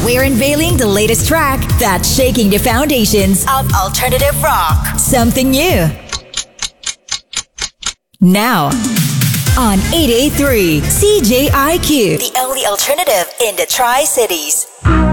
We're unveiling the latest track that's shaking the foundations of alternative rock. Something new. Now, on 88.3 CJIQ, the only alternative in the Tri-Cities.